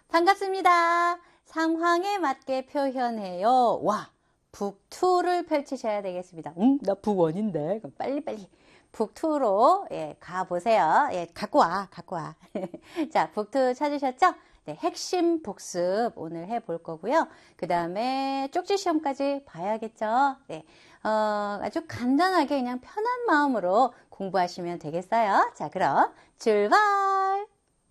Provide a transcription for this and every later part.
반갑습니다. 상황에 맞게 표현해요. 와, 북2를 펼치셔야 되겠습니다. 나 북1인데. 그럼 빨리빨리 북2로 가보세요. 갖고 와. 자, 북2 찾으셨죠? 네, 핵심 복습 오늘 해볼 거고요. 그 다음에 쪽지 시험까지 봐야겠죠? 네, 아주 간단하게 그냥 편한 마음으로 공부하시면 되겠어요. 자, 그럼 출발!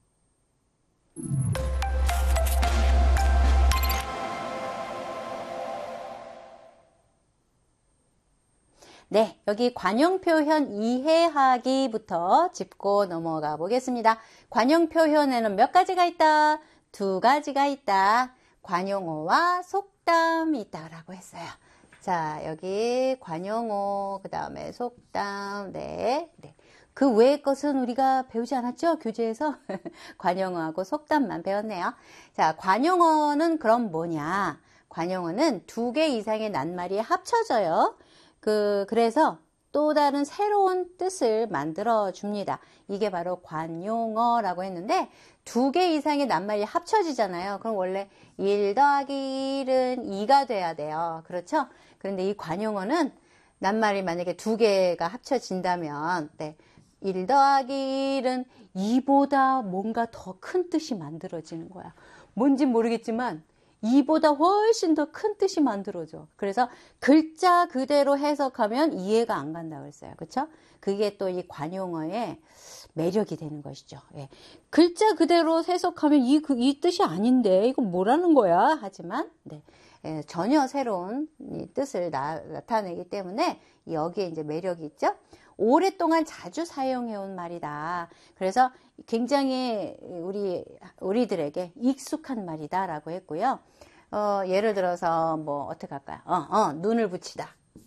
네, 여기 관용 표현 이해하기부터 짚고 넘어가 보겠습니다. 관용 표현에는 몇 가지가 있다? 두 가지가 있다. 관용어와 속담이 있다라고 했어요. 자, 여기 관용어, 그 다음에 속담, 네. 그 외의 것은 우리가 배우지 않았죠? 교재에서 관용어하고 속담만 배웠네요. 자, 관용어는 그럼 뭐냐? 관용어는 두 개 이상의 낱말이 합쳐져요. 그래서 또 다른 새로운 뜻을 만들어 줍니다. 이게 바로 관용어라고 했는데 두 개 이상의 낱말이 합쳐지잖아요. 그럼 원래 1 더하기 1은 2가 돼야 돼요. 그렇죠? 그런데 이 관용어는 낱말이 만약에 두 개가 합쳐진다면 1 더하기 1은 2보다 뭔가 더 큰 뜻이 만들어지는 거야. 뭔진 모르겠지만 2보다 훨씬 더 큰 뜻이 만들어져. 그래서 글자 그대로 해석하면 이해가 안 간다고 그랬어요. 그렇죠? 그게 또 이 관용어의 매력이 되는 것이죠. 예. 글자 그대로 해석하면 이 뜻이 아닌데 이거 뭐라는 거야? 하지만 전혀 새로운 뜻을 나타내기 때문에 여기에 이제 매력이 있죠. 오랫동안 자주 사용해온 말이다. 그래서 굉장히 우리들에게 익숙한 말이다라고 했고요. 예를 들어서 뭐 어떻게 할까요? 눈을 붙이다.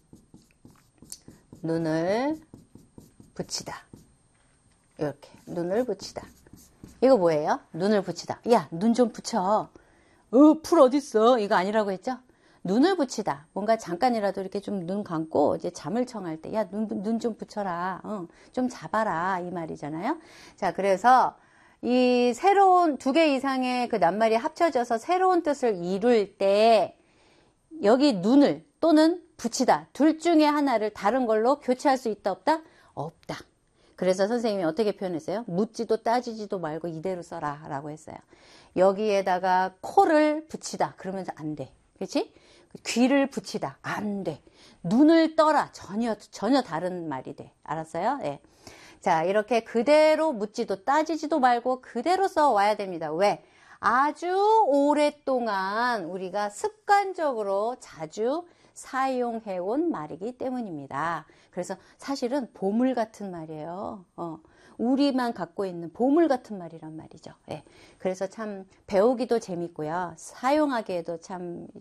눈을 붙이다. 이렇게 눈을 붙이다. 이거 뭐예요? 눈을 붙이다. 야, 눈 좀 붙여. 풀 어딨어? 이거 아니라고 했죠? 눈을 붙이다. 뭔가 잠깐이라도 이렇게 좀 눈 감고 이제 잠을 청할 때, 야, 눈 좀 붙여라. 좀 잡아라. 이 말이잖아요. 자, 그래서 이 새로운 두 개 이상의 그 낱말이 합쳐져서 새로운 뜻을 이룰 때 여기 눈을 또는 붙이다. 둘 중에 하나를 다른 걸로 교체할 수 있다, 없다? 없다. 그래서 선생님이 어떻게 표현했어요? 묻지도 따지지도 말고 이대로 써라 라고 했어요. 여기에다가 코를 붙이다. 그러면서 안 돼. 그렇지? 귀를 붙이다. 안 돼. 눈을 떠라. 전혀 다른 말이 돼. 알았어요? 예. 자, 이렇게 그대로 묻지도 따지지도 말고 그대로 써와야 됩니다. 왜? 아주 오랫동안 우리가 습관적으로 자주 사용해온 말이기 때문입니다. 그래서 사실은 보물 같은 말이에요. 우리만 갖고 있는 보물 같은 말이란 말이죠. 예. 그래서 참 배우기도 재밌고요. 사용하기에도 참